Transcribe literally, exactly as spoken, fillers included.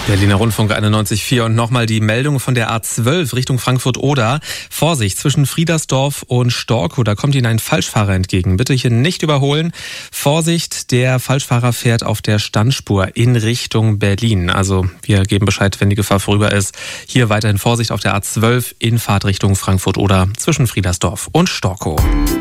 Berliner Rundfunk einundneunzig Komma vier und nochmal die Meldung von der A zwölf Richtung Frankfurt-Oder. Vorsicht, zwischen Friedersdorf und Storkow, da kommt Ihnen ein Falschfahrer entgegen. Bitte hier nicht überholen. Vorsicht, der Falschfahrer fährt auf der Standspur in Richtung Berlin. Also wir geben Bescheid, wenn die Gefahr vorüber ist. Hier weiterhin Vorsicht auf der A zwölf in Fahrtrichtung Frankfurt-Oder zwischen Friedersdorf und Storkow.